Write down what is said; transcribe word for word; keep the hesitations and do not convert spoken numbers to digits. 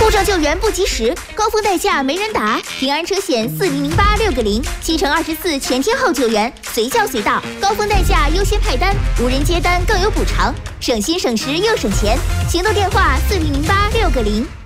故障救援不及时，高峰代驾没人打，平安车险四零零八六个零，七乘二十四全天候救援，随叫随到，高峰代驾优先派单，无人接单更有补偿，省心省时又省钱。行动电话四零零八六个零。